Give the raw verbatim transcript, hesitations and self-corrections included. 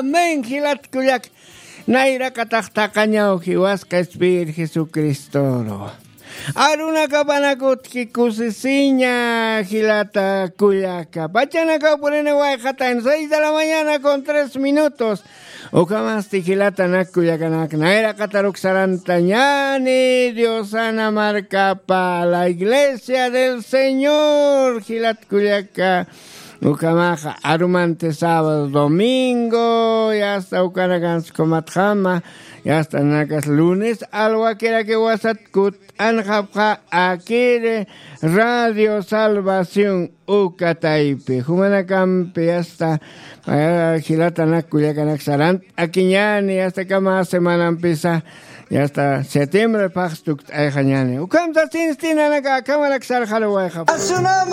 Amén. Gilat kuyak. Naira kataktakanya o kiwaska Espíritu Jesucristo. Aruna kapanakut kikusisiña Gilata Cuyaca. Pachanaka por en en seis de la mañana con tres minutos. Ukamasti Gilata Nakuyacanak. Naira Kataruk Sarantañani. Diosana marca para la iglesia del Señor. Gilat Cuyaca. Ukamaja Arumante sábado, domingo. Y hasta Ukanagans Comatjama. Y hasta Nakas lunes. Algo que era que Wasatkut. Anjapja Akire Radio Salvación Ucataipe. Jumanacampe hasta Gilata Nakuyacanak Sarant. Akiñani hasta Kama semana empieza. Y hasta septiembre Paxtuk Ayjañani. Ukamta Tinstina Naga Kamalaxar Halawaja.